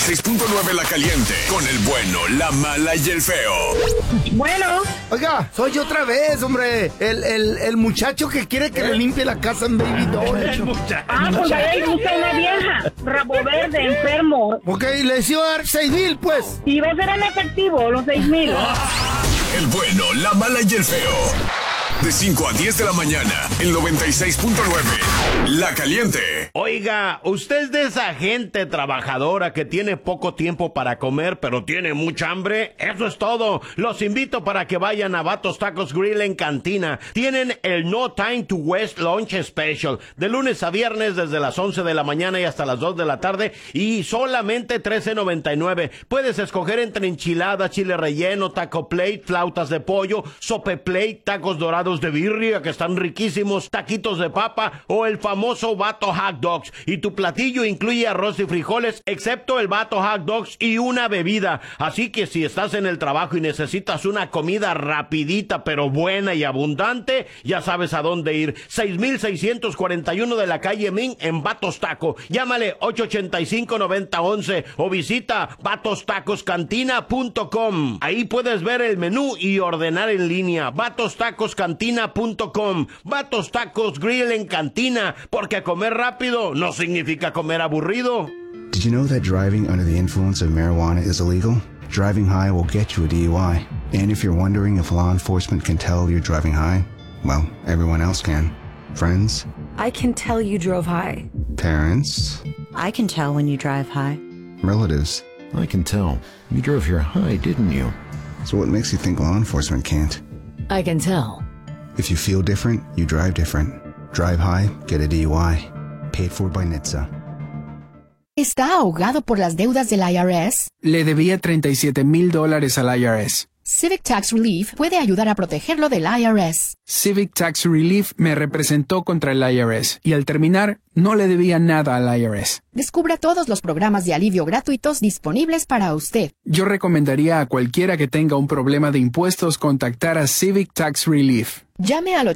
96.9 La Caliente, con el bueno, la mala y el feo. Bueno. Oiga, soy yo otra vez, hombre. El muchacho que quiere que le limpie la casa en Baby Doll. Pues a él gusta una vieja. Rabo verde, enfermo. Ok, le hizo dar 6,000, pues. Y va a ser en efectivo, los 6,000. El bueno, la mala y el feo. De 5 a 10 de la mañana, el 96.9. La Caliente. Oiga, usted es de esa gente trabajadora que tiene poco tiempo para comer, pero tiene mucha hambre. Eso es todo. Los invito para que vayan a Vatos Tacos Grill en Cantina. Tienen el No Time to Waste Lunch Special. De lunes a viernes desde las 11 de la mañana y hasta las 2 de la tarde. Y solamente $13.99. Puedes escoger entre enchilada, chile relleno, taco plate, flautas de pollo, sope plate, tacos dorados de birria que están riquísimos, taquitos de papa o el famoso Vato Hot Dogs. Y tu platillo incluye arroz y frijoles, excepto el Vato Hot Dogs y una bebida. Así que si estás en el trabajo y necesitas una comida rapidita pero buena y abundante, ya sabes a dónde ir. 6641 de la calle Min en Vatos Taco. Llámale 885-9011 o visita vatostacoscantina.com. Ahí puedes ver el menú y ordenar en línea. vatostacoscantina.com. Vatos Tacos Grill en Cantina, porque comer rápido no significa comer aburrido. Did you know that driving under the influence of marijuana is illegal? Driving high will get you a DUI. And if you're wondering if law enforcement can tell you're driving high, well, everyone else can. Friends? I can tell you drove high. Parents? I can tell when you drive high. Relatives? I can tell. You drove here high, didn't you? So what makes you think law enforcement can't? I can tell. If you feel different, you drive different. Drive high, get a DUI. Paid for by NHTSA. ¿Está ahogado por las deudas del IRS? Le debía $37,000 al IRS. Civic Tax Relief puede ayudar a protegerlo del IRS. Civic Tax Relief me representó contra el IRS y al terminar no le debía nada al IRS. Descubra todos los programas de alivio gratuitos disponibles para usted. Yo recomendaría a cualquiera que tenga un problema de impuestos contactar a Civic Tax Relief. Llame al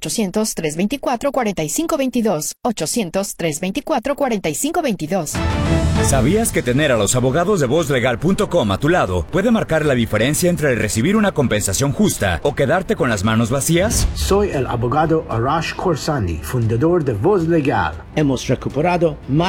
800-324-4522. 800-324-4522. ¿Sabías que tener a los abogados de VozLegal.com a tu lado puede marcar la diferencia entre recibir una compensación justa o quedarte con las manos vacías? Soy el abogado Arash Khorsandi, fundador de Voz Legal. Hemos recuperado más